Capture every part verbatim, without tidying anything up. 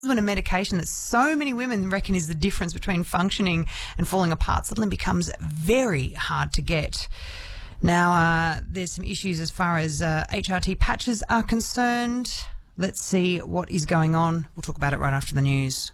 When a medication that so many women reckon is the difference between functioning and falling apart suddenly becomes very hard to get. Now, uh, there's some issues as far as uh, H R T patches are concerned. Let's see what is going on. We'll talk about it right after the news.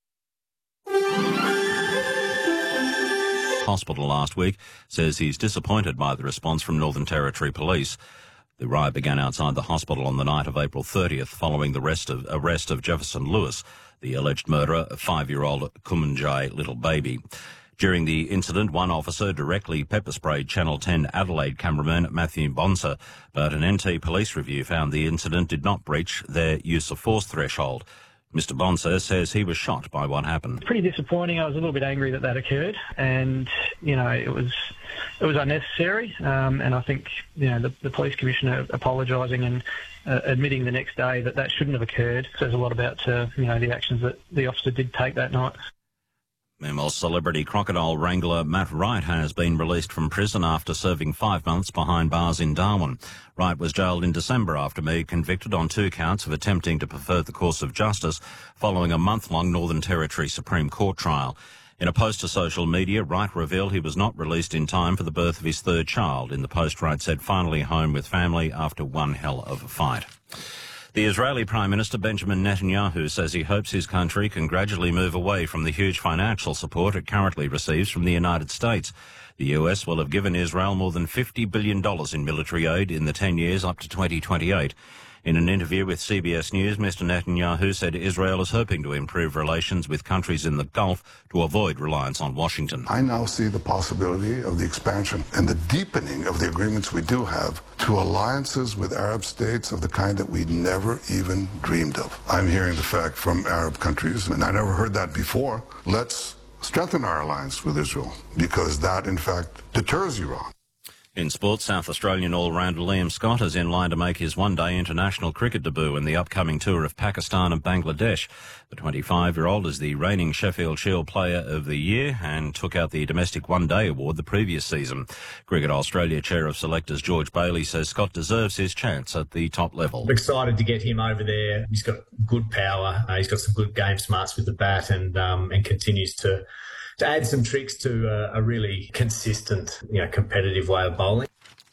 Hospital last week says he's disappointed by the response from Northern Territory Police. The riot began outside the hospital on the night of April thirtieth following the arrest of, arrest of Jefferson Lewis, the alleged murderer of five-year-old Kumanjai little baby. During the incident, one officer directly pepper-sprayed Channel ten Adelaide cameraman Matthew Bonser, but an N T police review found the incident did not breach their use of force threshold. Mister Bonser says he was shocked by what happened. Pretty disappointing. I was a little bit angry that that occurred, and you know it was it was unnecessary. Um, and I think you know the, the police commissioner apologising and uh, admitting the next day that that shouldn't have occurred says a lot about uh, you know the actions that the officer did take that night. Meanwhile, celebrity crocodile wrangler Matt Wright has been released from prison after serving five months behind bars in Darwin. Wright was jailed in December after being convicted on two counts of attempting to pervert the course of justice following a month-long Northern Territory Supreme Court trial. In a post to social media, Wright revealed he was not released in time for the birth of his third child. In the post, Wright said finally home with family after one hell of a fight. The Israeli Prime Minister Benjamin Netanyahu says he hopes his country can gradually move away from the huge financial support it currently receives from the United States. The U S will have given Israel more than fifty billion dollars in military aid in the ten years up to twenty twenty-eight. In an interview with C B S News, Mister Netanyahu said Israel is hoping to improve relations with countries in the Gulf to avoid reliance on Washington. I now see the possibility of the expansion and the deepening of the agreements we do have to alliances with Arab states of the kind that we never even dreamed of. I'm hearing the fact from Arab countries, and I never heard that before. Let's strengthen our alliance with Israel, because that, in fact, deters Iran. In sports, South Australian all-rounder Liam Scott is in line to make his one-day international cricket debut in the upcoming tour of Pakistan and Bangladesh. The twenty-five-year-old is the reigning Sheffield Shield Player of the Year and took out the domestic one-day award the previous season. Cricket Australia Chair of Selectors George Bailey says Scott deserves his chance at the top level. I'm excited to get him over there. He's got good power. Uh, he's got some good game smarts with the bat and um, and continues to... to add some tricks to a, a really consistent, you know, competitive way of bowling.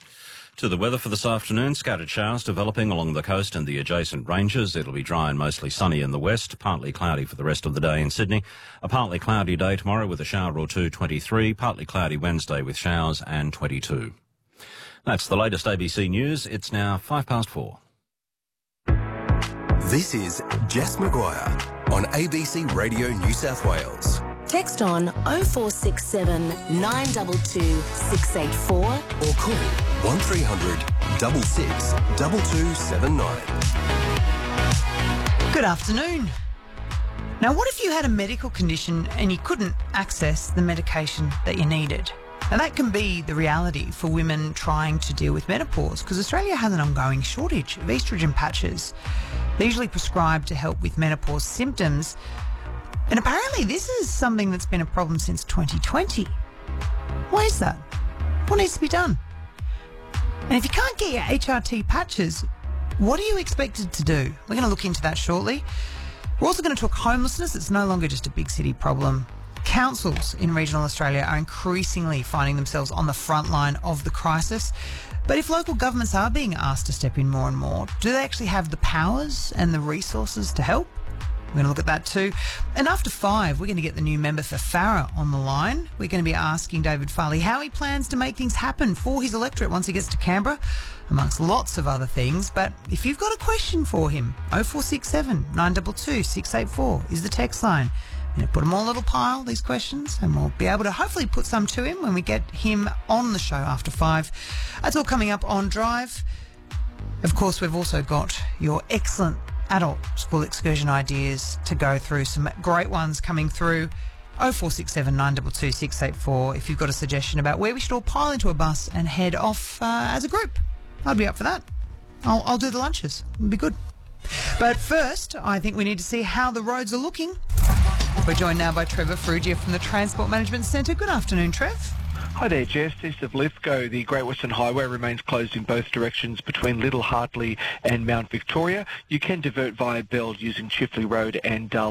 To the weather for this afternoon, scattered showers developing along the coast and the adjacent ranges. It'll be dry and mostly sunny in the west, partly cloudy for the rest of the day in Sydney. A partly cloudy day tomorrow with a shower or two, twenty-three. Partly cloudy Wednesday with showers and twenty-two. That's the latest A B C News. It's now five past four. This is Jess Maguire on A B C Radio New South Wales. Text on oh four six seven, nine two two, six eight four or call one three hundred, six six, two two seven nine. Good afternoon. Now, what if you had a medical condition and you couldn't access the medication that you needed? Now, that can be the reality for women trying to deal with menopause, because Australia has an ongoing shortage of estrogen patches. They're usually prescribed to help with menopause symptoms. And apparently this is something that's been a problem since twenty twenty. Why is that? What needs to be done? And if you can't get your H R T patches, what are you expected to do? We're going to look into that shortly. We're also going to talk homelessness. It's no longer just a big city problem. Councils in regional Australia are increasingly finding themselves on the front line of the crisis. But if local governments are being asked to step in more and more, do they actually have the powers and the resources to help? We're going to look at that too. And after five, we're going to get the new member for Farrer on the line. We're going to be asking David Farley how he plans to make things happen for his electorate once he gets to Canberra, amongst lots of other things. But if you've got a question for him, oh four six seven, nine two two, six eight four is the text line. I'm going to put them all in a little pile, these questions, and we'll be able to hopefully put some to him when we get him on the show after five. That's all coming up on Drive. Of course, we've also got your excellent adult school excursion ideas to go through. Some great ones coming through. oh four six seven, nine two two, six eight four if you've got a suggestion about where we should all pile into a bus and head off uh, as a group. I'd be up for that. I'll, I'll do the lunches. It'll be good. But first, I think we need to see how the roads are looking. We're joined now by Trevor Ferrugia from the Transport Management Centre. Good afternoon, Trev. Hi there, Jess. East of Lithgow, the Great Western Highway remains closed in both directions between Little Hartley and Mount Victoria. You can divert via Beld using Chifley Road and Darling